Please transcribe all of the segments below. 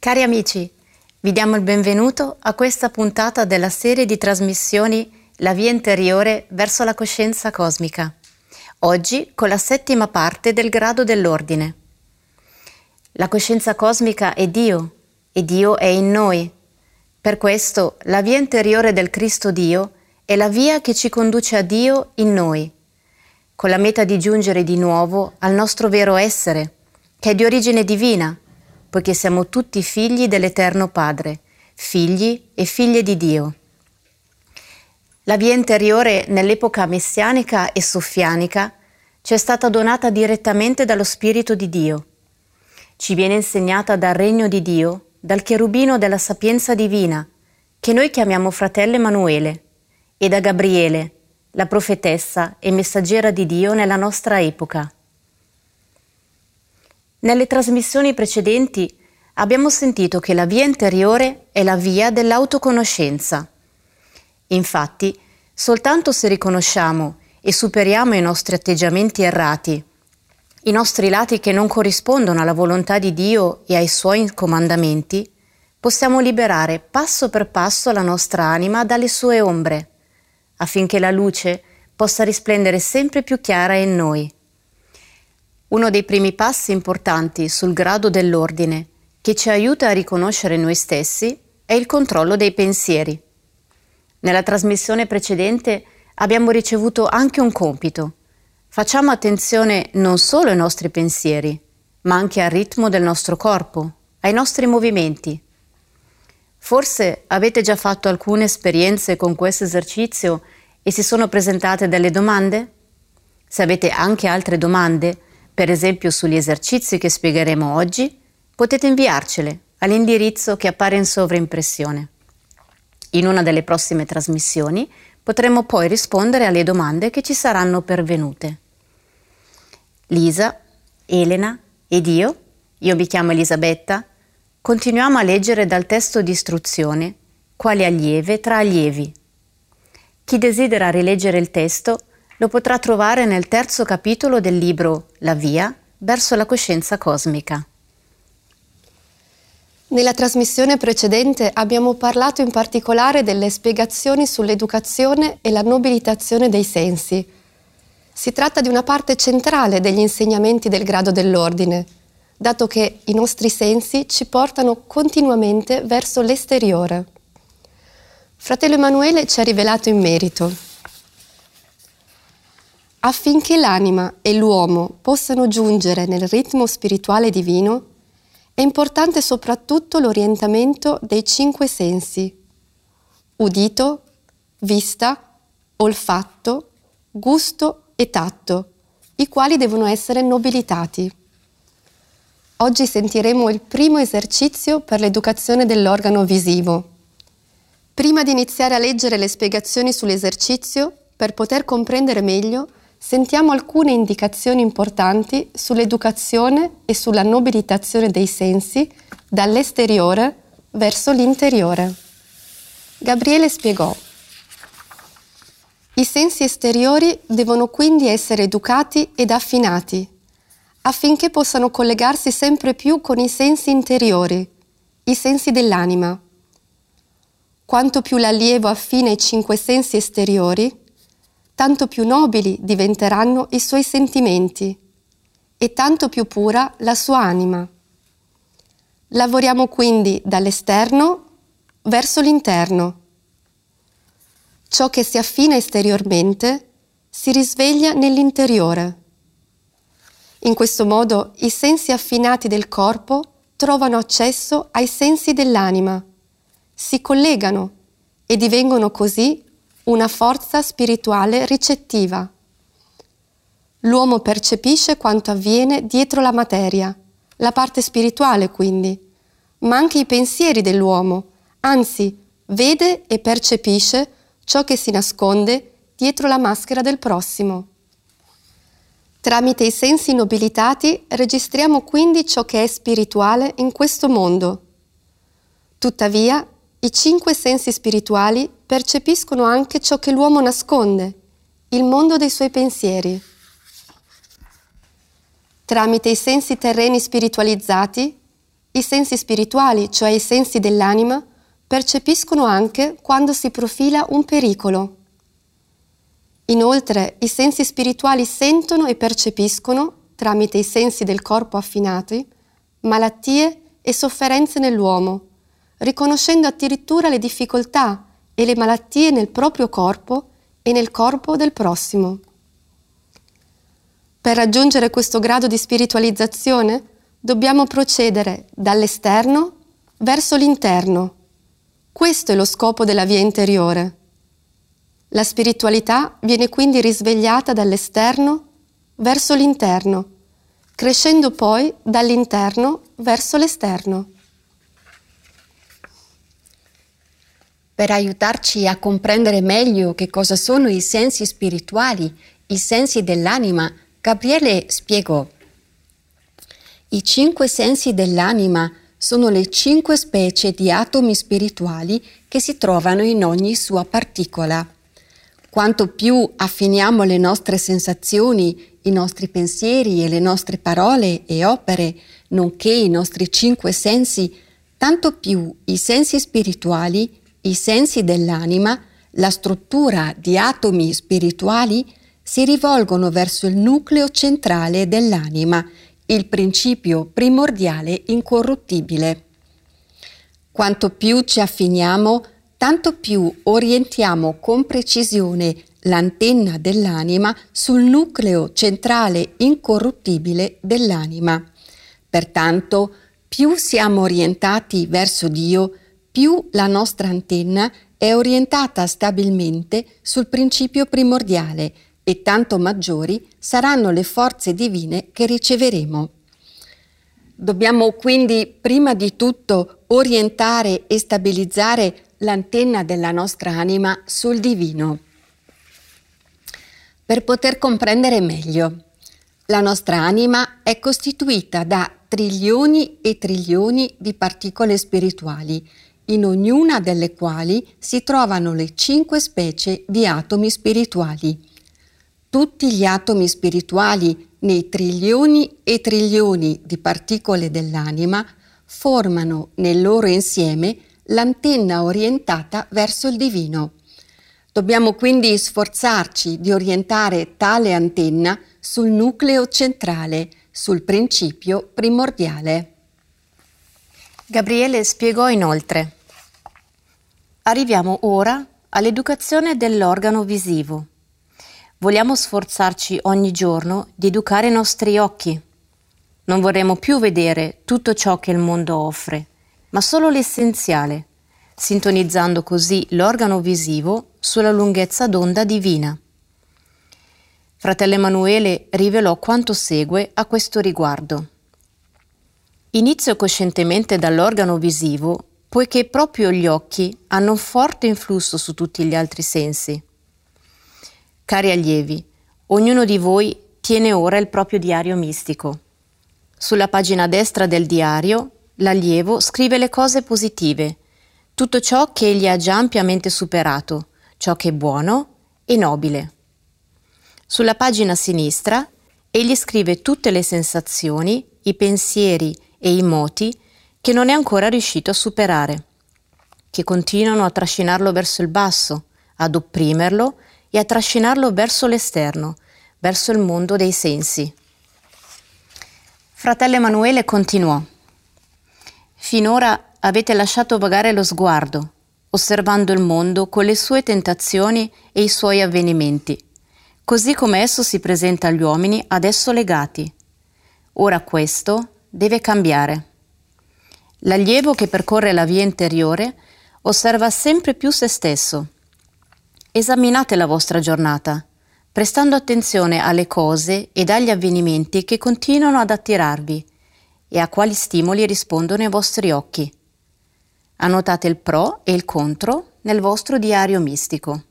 Cari amici, vi diamo il benvenuto a questa puntata della serie di trasmissioni La via interiore verso la coscienza cosmica. Oggi con la 7ª parte del grado dell'ordine. La coscienza cosmica è Dio e Dio è in noi. Per questo la via interiore del Cristo Dio è la via che ci conduce a Dio in noi, con la meta di giungere di nuovo al nostro vero essere, che è di origine divina, poiché siamo tutti figli dell'Eterno Padre, figli e figlie di Dio. La via interiore nell'epoca messianica e soffianica ci è stata donata direttamente dallo Spirito di Dio. Ci viene insegnata dal Regno di Dio, dal cherubino della sapienza divina, che noi chiamiamo fratello Emanuele, e da Gabriele, la profetessa e messaggera di Dio nella nostra epoca. Nelle trasmissioni precedenti abbiamo sentito che la via interiore è la via dell'autoconoscenza. Infatti, soltanto se riconosciamo e superiamo i nostri atteggiamenti errati, i nostri lati che non corrispondono alla volontà di Dio e ai Suoi comandamenti, possiamo liberare passo per passo la nostra anima dalle sue ombre, affinché la luce possa risplendere sempre più chiara in noi. Uno dei primi passi importanti sul grado dell'ordine che ci aiuta a riconoscere noi stessi è il controllo dei pensieri. Nella trasmissione precedente abbiamo ricevuto anche un compito. Facciamo attenzione non solo ai nostri pensieri, ma anche al ritmo del nostro corpo, ai nostri movimenti. Forse avete già fatto alcune esperienze con questo esercizio e si sono presentate delle domande? Se avete anche altre domande, per esempio sugli esercizi che spiegheremo oggi, potete inviarcele all'indirizzo che appare in sovraimpressione. In una delle prossime trasmissioni potremo poi rispondere alle domande che ci saranno pervenute. Lisa, Elena ed io mi chiamo Elisabetta, continuiamo a leggere dal testo di istruzione quale allieve tra allievi. Chi desidera rileggere il testo lo potrà trovare nel 3° capitolo del libro La via verso la coscienza cosmica. Nella trasmissione precedente abbiamo parlato in particolare delle spiegazioni sull'educazione e la nobilitazione dei sensi. Si tratta di una parte centrale degli insegnamenti del grado dell'ordine, dato che i nostri sensi ci portano continuamente verso l'esteriore. Fratello Emanuele ci ha rivelato in merito: affinché l'anima e l'uomo possano giungere nel ritmo spirituale divino, è importante soprattutto l'orientamento dei 5 sensi: udito, vista, olfatto, gusto e tatto, i quali devono essere nobilitati. Oggi sentiremo il primo esercizio per l'educazione dell'organo visivo. Prima di iniziare a leggere le spiegazioni sull'esercizio, per poter comprendere meglio, sentiamo alcune indicazioni importanti sull'educazione e sulla nobilitazione dei sensi dall'esteriore verso l'interiore. Gabriele spiegò: i sensi esteriori devono quindi essere educati ed affinati, affinché possano collegarsi sempre più con i sensi interiori, i sensi dell'anima. Quanto più l'allievo affina i 5 sensi esteriori, tanto più nobili diventeranno i suoi sentimenti e tanto più pura la sua anima. Lavoriamo quindi dall'esterno verso l'interno. Ciò che si affina esteriormente si risveglia nell'interiore. In questo modo i sensi affinati del corpo trovano accesso ai sensi dell'anima, si collegano e divengono così una forza spirituale ricettiva. L'uomo percepisce quanto avviene dietro la materia, la parte spirituale quindi, ma anche i pensieri dell'uomo, anzi vede e percepisce ciò che si nasconde dietro la maschera del prossimo. Tramite i sensi nobilitati registriamo quindi ciò che è spirituale in questo mondo. Tuttavia, i 5 sensi spirituali percepiscono anche ciò che l'uomo nasconde, il mondo dei suoi pensieri. Tramite i sensi terreni spiritualizzati, I sensi spirituali, cioè i sensi dell'anima, percepiscono anche quando si profila un pericolo. Inoltre, i sensi spirituali sentono e percepiscono, tramite i sensi del corpo affinati, malattie e sofferenze nell'uomo, riconoscendo addirittura le difficoltà e le malattie nel proprio corpo e nel corpo del prossimo. Per raggiungere questo grado di spiritualizzazione dobbiamo procedere dall'esterno verso l'interno. Questo è lo scopo della via interiore. La spiritualità viene quindi risvegliata dall'esterno verso l'interno, crescendo poi dall'interno verso l'esterno. Per aiutarci a comprendere meglio che cosa sono i sensi spirituali, i sensi dell'anima, Gabriele spiegò: i 5 sensi dell'anima sono le 5 specie di atomi spirituali che si trovano in ogni sua particola. Quanto più affiniamo le nostre sensazioni, i nostri pensieri e le nostre parole e opere, nonché i nostri 5 sensi, tanto più i sensi spirituali, i sensi dell'anima, la struttura di atomi spirituali si rivolgono verso il nucleo centrale dell'anima, il principio primordiale incorruttibile. Quanto più ci affiniamo, tanto più orientiamo con precisione l'antenna dell'anima sul nucleo centrale incorruttibile dell'anima. Pertanto, più siamo orientati verso Dio, più la nostra antenna è orientata stabilmente sul principio primordiale e tanto maggiori saranno le forze divine che riceveremo. Dobbiamo quindi prima di tutto orientare e stabilizzare l'antenna della nostra anima sul divino. Per poter comprendere meglio, la nostra anima è costituita da trilioni e trilioni di particole spirituali, in ognuna delle quali si trovano le 5 specie di atomi spirituali. Tutti gli atomi spirituali nei trilioni e trilioni di particole dell'anima formano nel loro insieme l'antenna orientata verso il divino. Dobbiamo quindi sforzarci di orientare tale antenna sul nucleo centrale, sul principio primordiale. Gabriele spiegò inoltre: arriviamo ora all'educazione dell'organo visivo. Vogliamo sforzarci ogni giorno di educare i nostri occhi. Non vorremmo più vedere tutto ciò che il mondo offre, ma solo l'essenziale, sintonizzando così l'organo visivo sulla lunghezza d'onda divina. Fratello Emanuele rivelò quanto segue a questo riguardo. Inizio coscientemente dall'organo visivo, poiché proprio gli occhi hanno un forte influsso su tutti gli altri sensi. Cari allievi, ognuno di voi tiene ora il proprio diario mistico. Sulla pagina destra del diario, l'allievo scrive le cose positive, tutto ciò che egli ha già ampiamente superato, ciò che è buono e nobile. Sulla pagina sinistra, egli scrive tutte le sensazioni, i pensieri e i moti che non è ancora riuscito a superare, che continuano a trascinarlo verso il basso, ad opprimerlo e a trascinarlo verso l'esterno, verso il mondo dei sensi. Fratello Emanuele continuò: finora avete lasciato vagare lo sguardo, osservando il mondo con le sue tentazioni e i suoi avvenimenti, così come esso si presenta agli uomini adesso legati. Ora questo deve cambiare. L'allievo che percorre la via interiore osserva sempre più se stesso. Esaminate la vostra giornata, prestando attenzione alle cose ed agli avvenimenti che continuano ad attirarvi e a quali stimoli rispondono i vostri occhi. Annotate il pro e il contro nel vostro diario mistico.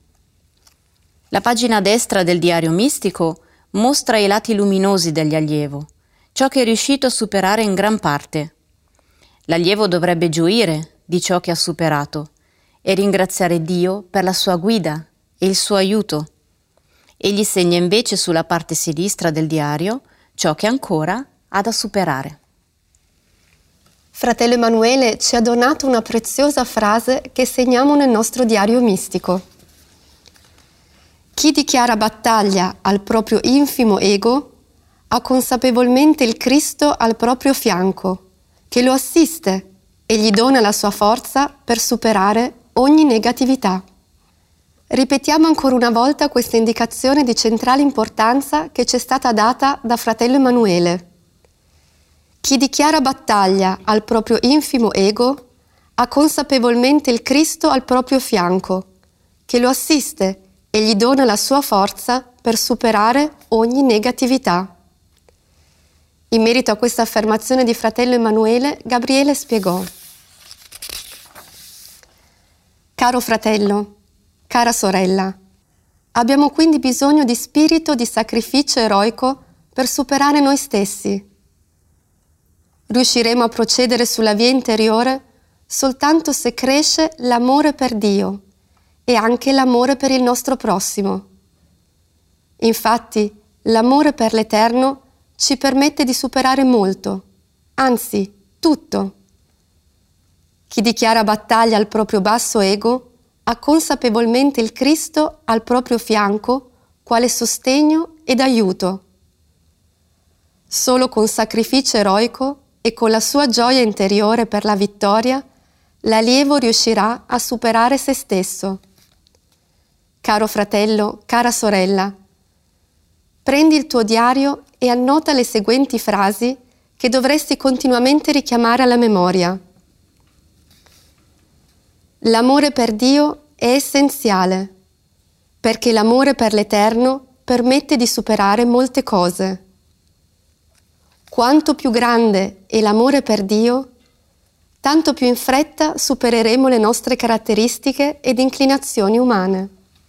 La pagina destra del diario mistico mostra i lati luminosi dell'allievo, ciò che è riuscito a superare in gran parte. L'allievo dovrebbe gioire di ciò che ha superato e ringraziare Dio per la sua guida e il suo aiuto. Egli segna invece sulla parte sinistra del diario ciò che ancora ha da superare. Fratello Emanuele ci ha donato una preziosa frase che segniamo nel nostro diario mistico. Chi dichiara battaglia al proprio infimo ego ha consapevolmente il Cristo al proprio fianco, che lo assiste e gli dona la sua forza per superare ogni negatività. Ripetiamo ancora una volta questa indicazione di centrale importanza che ci è stata data da Fratello Emanuele. Chi dichiara battaglia al proprio infimo ego ha consapevolmente il Cristo al proprio fianco, che lo assiste e gli dona la sua forza per superare ogni negatività. In merito a questa affermazione di Fratello Emanuele, Gabriele spiegò: Caro fratello, cara sorella, abbiamo quindi bisogno di spirito di sacrificio eroico per superare noi stessi. Riusciremo a procedere sulla via interiore soltanto se cresce l'amore per Dio e anche l'amore per il nostro prossimo. Infatti, l'amore per l'Eterno ci permette di superare molto, anzi, tutto. Chi dichiara battaglia al proprio basso ego ha consapevolmente il Cristo al proprio fianco quale sostegno ed aiuto. Solo con sacrificio eroico e con la sua gioia interiore per la vittoria, l'allievo riuscirà a superare se stesso. Caro fratello, cara sorella, prendi il tuo diario e annota le seguenti frasi che dovresti continuamente richiamare alla memoria. L'amore per Dio è essenziale, perché l'amore per l'Eterno permette di superare molte cose. Quanto più grande è l'amore per Dio, tanto più in fretta supereremo le nostre caratteristiche ed inclinazioni umane.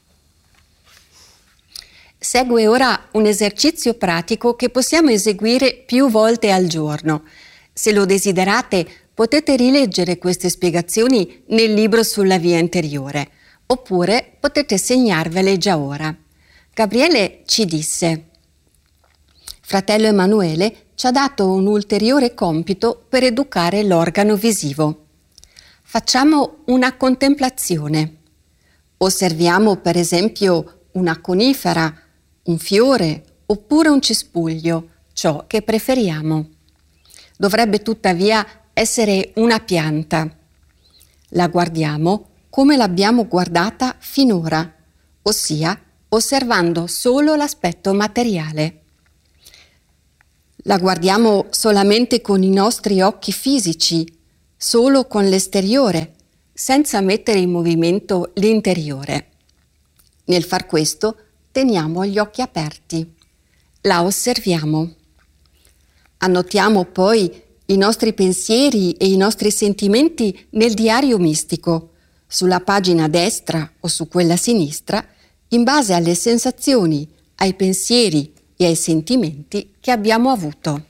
Segue ora un esercizio pratico che possiamo eseguire più volte al giorno. Se lo desiderate, potete rileggere queste spiegazioni nel libro sulla via interiore, oppure potete segnarvele già ora. Gabriele ci disse: Fratello Emanuele ci ha dato un ulteriore compito per educare l'organo visivo. Facciamo una contemplazione. Osserviamo per esempio una conifera, un fiore oppure un cespuglio, ciò che preferiamo. Dovrebbe tuttavia essere una pianta. La guardiamo come l'abbiamo guardata finora, ossia osservando solo l'aspetto materiale. La guardiamo solamente con i nostri occhi fisici, solo con l'esteriore, senza mettere in movimento l'interiore. Nel far questo, teniamo gli occhi aperti. La osserviamo. Annotiamo poi i nostri pensieri e i nostri sentimenti nel diario mistico, sulla pagina destra o su quella sinistra, in base alle sensazioni, ai pensieri e ai sentimenti che abbiamo avuto.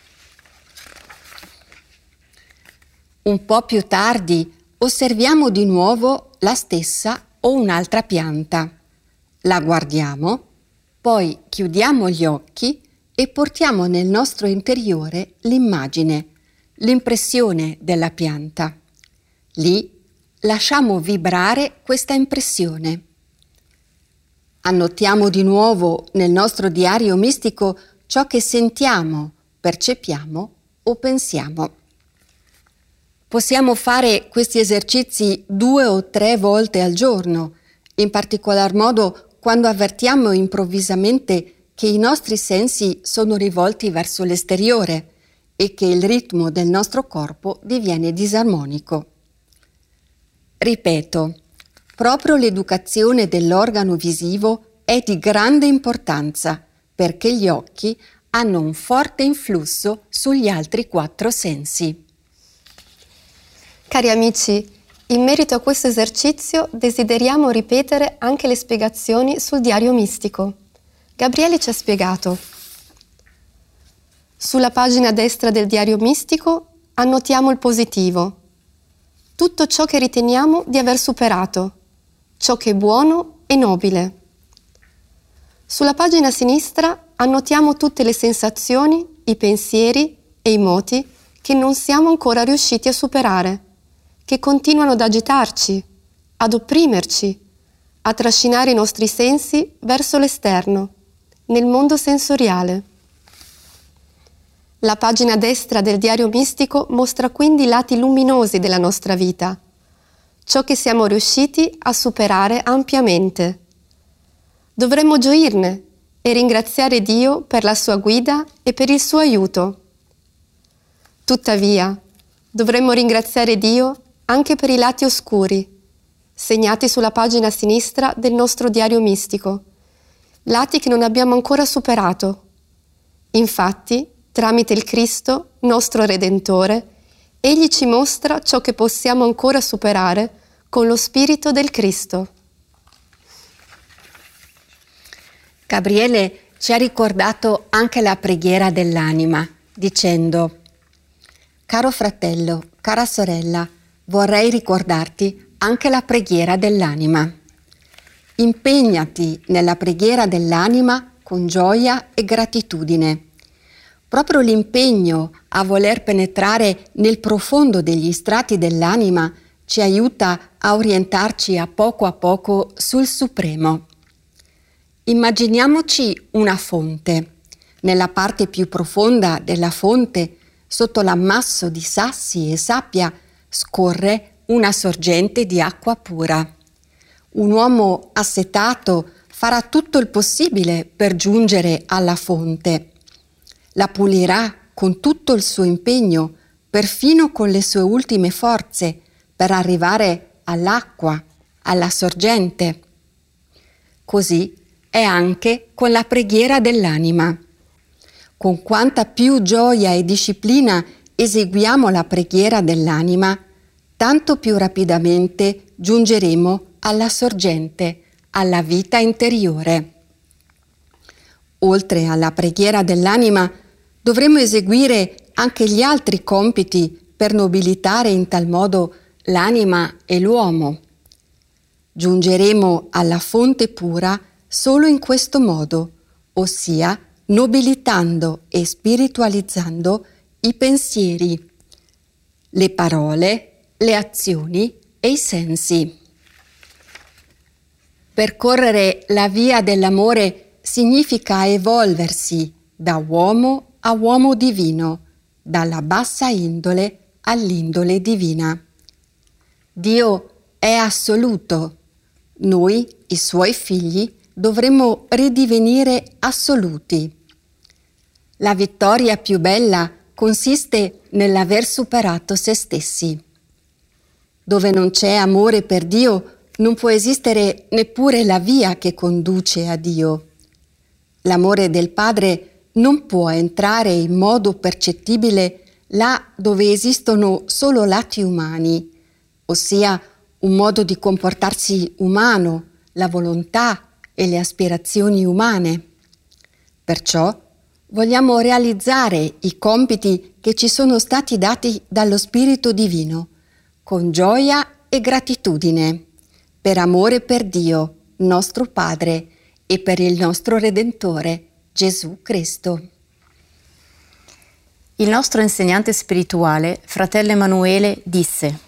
Un po' più tardi osserviamo di nuovo la stessa o un'altra pianta. La guardiamo, poi chiudiamo gli occhi e portiamo nel nostro interiore l'immagine, l'impressione della pianta. Lì lasciamo vibrare questa impressione. Annotiamo di nuovo nel nostro diario mistico ciò che sentiamo, percepiamo o pensiamo. Possiamo fare questi esercizi 2 o 3 volte al giorno, in particolar modo quando avvertiamo improvvisamente che i nostri sensi sono rivolti verso l'esteriore e che il ritmo del nostro corpo diviene disarmonico. Ripeto, proprio l'educazione dell'organo visivo è di grande importanza perché gli occhi hanno un forte influsso sugli altri 4 sensi. Cari amici, in merito a questo esercizio desideriamo ripetere anche le spiegazioni sul diario mistico. Gabriele ci ha spiegato: sulla pagina destra del diario mistico annotiamo il positivo, tutto ciò che riteniamo di aver superato, ciò che è buono e nobile. Sulla pagina sinistra annotiamo tutte le sensazioni, i pensieri e i moti che non siamo ancora riusciti a superare, che continuano ad agitarci, ad opprimerci, a trascinare i nostri sensi verso l'esterno, nel mondo sensoriale. La pagina destra del diario mistico mostra quindi i lati luminosi della nostra vita, ciò che siamo riusciti a superare ampiamente. Dovremmo gioirne e ringraziare Dio per la sua guida e per il suo aiuto. Tuttavia, dovremmo ringraziare Dio anche per i lati oscuri, segnati sulla pagina sinistra del nostro diario mistico, lati che non abbiamo ancora superato. Infatti, tramite il Cristo, nostro Redentore, Egli ci mostra ciò che possiamo ancora superare con lo Spirito del Cristo. Gabriele ci ha ricordato anche la preghiera dell'anima, dicendo: «Caro fratello, cara sorella, vorrei ricordarti anche la preghiera dell'anima. Impegnati nella preghiera dell'anima con gioia e gratitudine. Proprio l'impegno a voler penetrare nel profondo degli strati dell'anima ci aiuta a orientarci a poco sul Supremo. Immaginiamoci una fonte. Nella parte più profonda della fonte, sotto l'ammasso di sassi e sabbia, scorre una sorgente di acqua pura. Un uomo assetato farà tutto il possibile per giungere alla fonte. La pulirà con tutto il suo impegno, perfino con le sue ultime forze, per arrivare all'acqua, alla sorgente. Così è anche con la preghiera dell'anima. Con quanta più gioia e disciplina eseguiamo la preghiera dell'anima, tanto più rapidamente giungeremo alla sorgente, alla vita interiore. Oltre alla preghiera dell'anima, dovremo eseguire anche gli altri compiti per nobilitare in tal modo l'anima e l'uomo. Giungeremo alla fonte pura solo in questo modo, ossia nobilitando e spiritualizzando i pensieri, le parole, le azioni e i sensi. Percorrere la via dell'amore significa evolversi da uomo a uomo divino, dalla bassa indole all'indole divina. Dio è assoluto. Noi, i suoi figli, dovremmo ridivenire assoluti. La vittoria più bella consiste nell'aver superato se stessi. Dove non c'è amore per Dio, non può esistere neppure la via che conduce a Dio. L'amore del Padre non può entrare in modo percettibile là dove esistono solo lati umani, ossia un modo di comportarsi umano, la volontà e le aspirazioni umane. Perciò vogliamo realizzare i compiti che ci sono stati dati dallo Spirito Divino, con gioia e gratitudine, per amore per Dio, nostro Padre, e per il nostro Redentore, Gesù Cristo. Il nostro insegnante spirituale, fratello Emanuele, disse: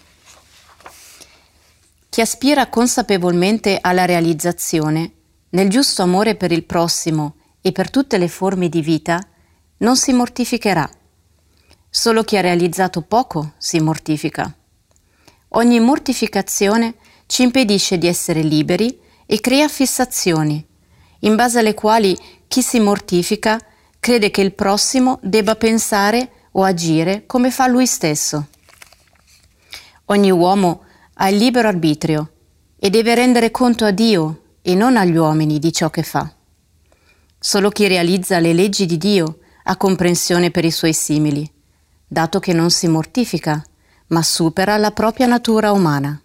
«Chi aspira consapevolmente alla realizzazione, nel giusto amore per il prossimo e per tutte le forme di vita, non si mortificherà. Solo chi ha realizzato poco si mortifica. Ogni mortificazione ci impedisce di essere liberi e crea fissazioni, in base alle quali chi si mortifica crede che il prossimo debba pensare o agire come fa lui stesso. Ogni uomo ha il libero arbitrio e deve rendere conto a Dio e non agli uomini di ciò che fa. Solo chi realizza le leggi di Dio ha comprensione per i suoi simili, dato che non si mortifica, ma supera la propria natura umana».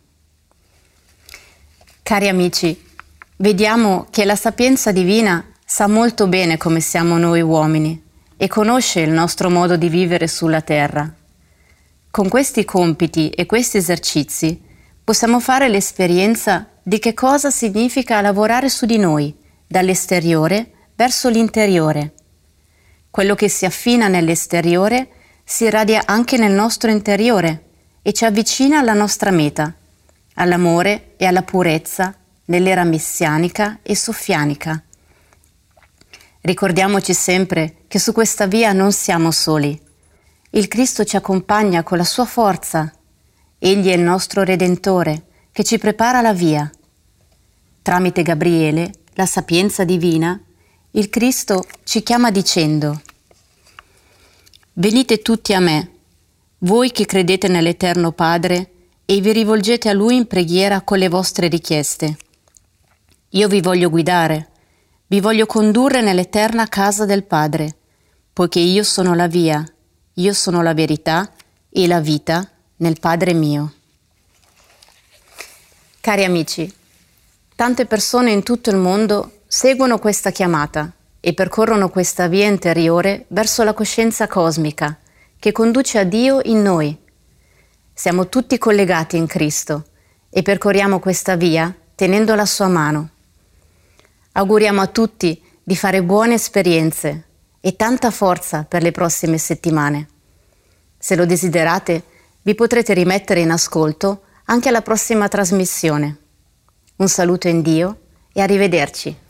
Cari amici, vediamo che la sapienza divina sa molto bene come siamo noi uomini e conosce il nostro modo di vivere sulla terra. Con questi compiti e questi esercizi possiamo fare l'esperienza di che cosa significa lavorare su di noi, dall'esteriore verso l'interiore. Quello che si affina nell'esteriore si irradia anche nel nostro interiore e ci avvicina alla nostra meta, all'amore e alla purezza nell'era messianica e soffianica. Ricordiamoci sempre che su questa via non siamo soli. Il Cristo ci accompagna con la sua forza. Egli è il nostro Redentore che ci prepara la via. Tramite Gabriele, la sapienza divina, il Cristo ci chiama dicendo: «Venite tutti a me, voi che credete nell'Eterno Padre e vi rivolgete a Lui in preghiera con le vostre richieste. Io vi voglio guidare, vi voglio condurre nell'eterna casa del Padre, poiché io sono la via, io sono la verità e la vita nel Padre mio». Cari amici, tante persone in tutto il mondo seguono questa chiamata e percorrono questa via interiore verso la coscienza cosmica che conduce a Dio in noi. Siamo tutti collegati in Cristo e percorriamo questa via tenendo la sua mano. Auguriamo a tutti di fare buone esperienze e tanta forza per le prossime settimane. Se lo desiderate, vi potrete rimettere in ascolto anche alla prossima trasmissione. Un saluto in Dio e arrivederci.